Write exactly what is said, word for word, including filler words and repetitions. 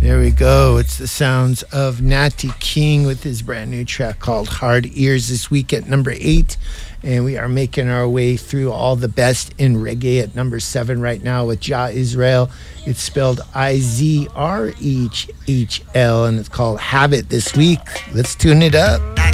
There we go. It's the sounds of Natty King with his brand new track called Hard Ears this week at number eight. And we are making our way through all the best in reggae at number seven right now with Jah Israel. It's spelled I Z R H H L and it's called Habit this week. Let's tune it up.